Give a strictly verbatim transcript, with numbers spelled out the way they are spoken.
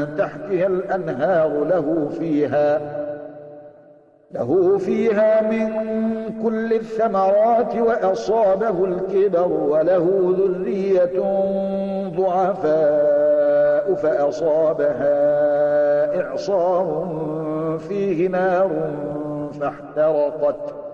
تحتها الأنهار له فيها له فيها من كل الثمرات وأصابه الكبر وله ذرية ضعفاء فأصابها إعصار فيه نار فاحترقت